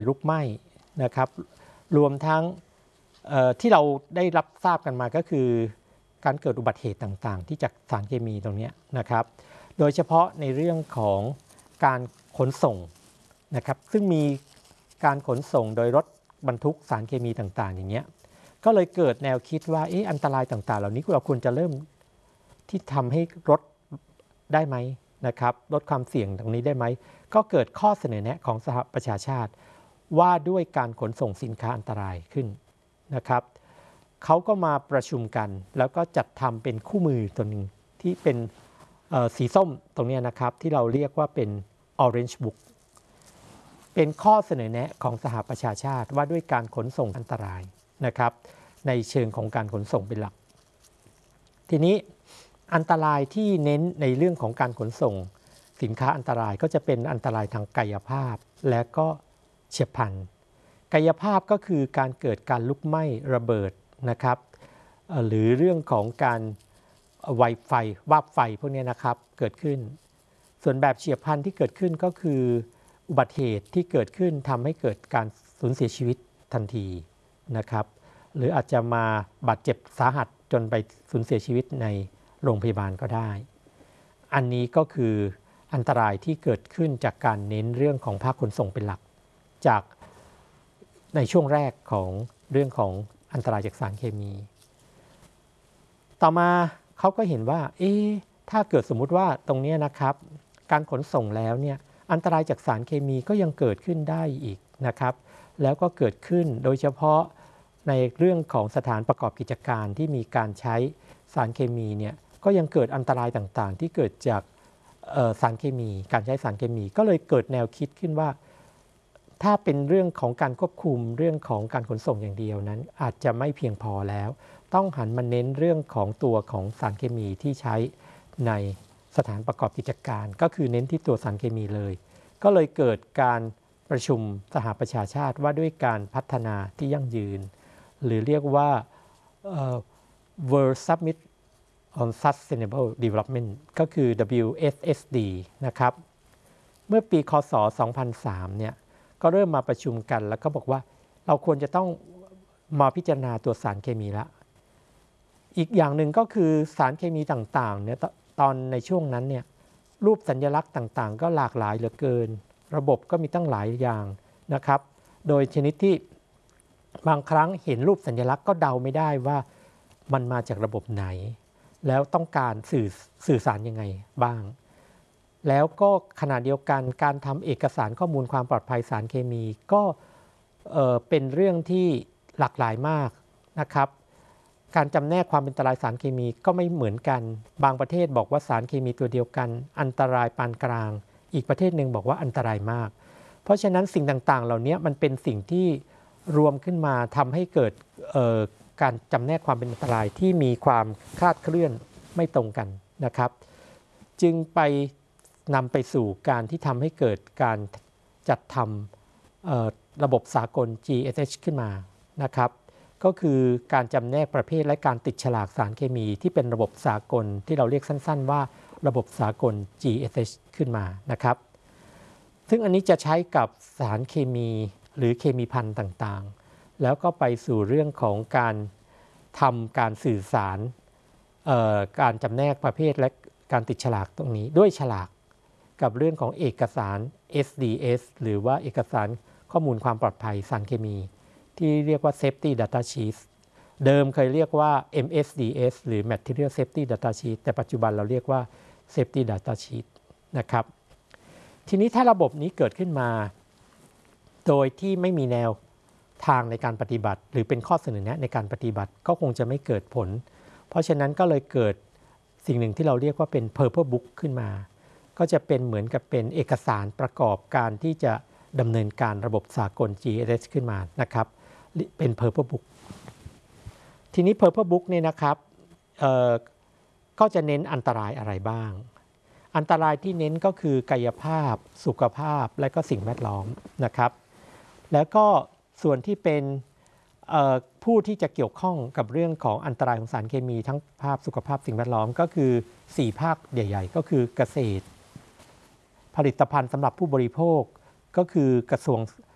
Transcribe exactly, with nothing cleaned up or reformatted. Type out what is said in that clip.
ลุกไหม้นะครับรวมทั้งที่เราได้รับทราบกันมาก็คือการเกิดอุบัติเหตุต่างๆที่จากสารเคมีตรงนี้นะครับโดยเฉพาะในเรื่องของการขนส่งนะครับซึ่งมีการขนส่งโดยรถบรรทุกสารเคมีต่างๆอย่างเงี้ยก็เลยเกิดแนวคิดว่าเอ๊ะอันตรายต่างๆเหล่านี้เราควรจะเริ่มที่ทำให้ลดได้ไหมนะครับลดความเสี่ยงตรงนี้ได้ไหมก็เกิดข้อเสนอแนะของสหประชาชาติว่าด้วยการขนส่งสินค้าอันตรายขึ้นนะครับเขาก็มาประชุมกันแล้วก็จัดทำเป็นคู่มือตัวหนึ่งที่เป็นสีส้มตรงนี้นะครับที่เราเรียกว่าเป็น Orange Book เป็นข้อเสนอแนะของสหประชาชาติว่าด้วยการขนส่งอันตรายนะครับในเชิงของการขนส่งเป็นหลักทีนี้อันตรายที่เน้นในเรื่องของการขนส่งสินค้าอันตรายก็จะเป็นอันตรายทางกายภาพและก็เฉียบพลันกายภาพก็คือการเกิดการลุกไหม้ระเบิดนะครับหรือเรื่องของการไวไฟวาบไฟพวกนี้นะครับเกิดขึ้นส่วนแบบเฉียบพลันที่เกิดขึ้นก็คืออุบัติเหตุที่เกิดขึ้นทำให้เกิดการสูญเสียชีวิตทันทีนะครับหรืออาจจะมาบาดเจ็บสาหัสจนไปสูญเสียชีวิตในโรงพยาบาลก็ได้อันนี้ก็คืออันตรายที่เกิดขึ้นจากการเน้นเรื่องของภาคขนส่งเป็นหลักจากในช่วงแรกของเรื่องของอันตรายจากสารเคมีต่อมาเขาก็เห็นว่าเอ๊ะถ้าเกิดสมมุติว่าตรงนี้นะครับการขนส่งแล้วเนี่ยอันตรายจากสารเคมีก็ยังเกิดขึ้นได้อีกนะครับแล้วก็เกิดขึ้นโดยเฉพาะในเรื่องของสถานประกอบกิจการที่มีการใช้สารเคมีเนี่ยก็ยังเกิดอันตรายต่างๆที่เกิดจากสารเคมีการใช้สารเคมีก็เลยเกิดแนวคิดขึ้นว่าถ้าเป็นเรื่องของการควบคุมเรื่องของการขนส่งอย่างเดียวนั้นอาจจะไม่เพียงพอแล้วต้องหันมาเน้นเรื่องของตัวของสารเคมีที่ใช้ในสถานประกอบกิจการก็คือเน้นที่ตัวสารเคมีเลยก็เลยเกิดการประชุมสหประชาชาติว่าด้วยการพัฒนาที่ยั่งยืนหรือเรียกว่า uh, World Summit on Sustainable Development ก็คือ ดับเบิลยู เอส เอส ดี นะครับเมื่อปีค.ศ. สองพันสามเนี่ยก็เริ่มมาประชุมกันแล้วก็บอกว่าเราควรจะต้องมาพิจารณาตัวสารเคมีละอีกอย่างหนึ่งก็คือสารเคมีต่างๆเนี่ยตอนในช่วงนั้นเนี่ยรูปสัญลักษณ์ต่างๆก็หลากหลายเหลือเกินระบบก็มีตั้งหลายอย่างนะครับโดยชนิดที่บางครั้งเห็นรูปสัญลักษณ์ก็เดาไม่ได้ว่ามันมาจากระบบไหนแล้วต้องการสื่อสื่อสารยังไงบ้างแล้วก็ขณะเดียวกันการทำเอกสารข้อมูลความปลอดภัยสารเคมีก็เอ่อเป็นเรื่องที่หลากหลายมากนะครับการจำแนกความเป็นอันตรายสารเคมีก็ไม่เหมือนกันบางประเทศบอกว่าสารเคมีตัวเดียวกันอันตรายปานกลางอีกประเทศหนึ่งบอกว่าอันตรายมากเพราะฉะนั้นสิ่งต่างๆเหล่านี้มันเป็นสิ่งที่รวมขึ้นมาทำให้เกิดเอ่อการจำแนกความเป็นอันตรายที่มีความคลาดเคลื่อนไม่ตรงกันนะครับจึงไปนำไปสู่การที่ทำให้เกิดการจัดทำระบบสากล จี เอส เอช ขึ้นมานะครับก็คือการจำแนกประเภทและการติดฉลากสารเคมีที่เป็นระบบสากลที่เราเรียกสั้นๆว่าระบบสากล จี เอส เอช ขึ้นมานะครับซึ่งอันนี้จะใช้กับสารเคมีหรือเคมีภัณฑ์ต่างๆแล้วก็ไปสู่เรื่องของการทำการสื่อสารการจำแนกประเภทและการติดฉลากตรงนี้ด้วยฉลากกับเรื่องของเอกสาร เอส ดี เอส หรือว่าเอกสารข้อมูลความปลอดภัยสารเคมีที่เรียกว่า Safety Data Sheet เดิมเคยเรียกว่า เอ็ม เอส ดี เอส หรือ Material Safety Data Sheet แต่ปัจจุบันเราเรียกว่า Safety Data Sheet นะครับทีนี้ถ้าระบบนี้เกิดขึ้นมาโดยที่ไม่มีแนวทางในการปฏิบัติหรือเป็นข้อเสนอแนะในการปฏิบัติก็คงจะไม่เกิดผลเพราะฉะนั้นก็เลยเกิดสิ่งหนึ่งที่เราเรียกว่าเป็น Purple Book ขึ้นมาก็จะเป็นเหมือนกับเป็นเอกสารประกอบการที่จะดำเนินการระบบสากล จี เอส เอช ขึ้นมานะครับเป็น Purple Book ทีนี้ Purple Book เนี่ยนะครับก็จะเน้นอันตรายอะไรบ้างอันตรายที่เน้นก็คือกายภาพสุขภาพและก็สิ่งแวดล้อมนะครับแล้วก็ส่วนที่เป็นผู้ที่จะเกี่ยวข้องกับเรื่องของอันตรายของสารเคมีทั้งภาพสุขภาพสิ่งแวดล้อมก็คือสี่ภาคใหญ่ๆก็คือเกษตรผลิตภัณฑ์สำหรับผู้บริโภคก็คือกระทรวง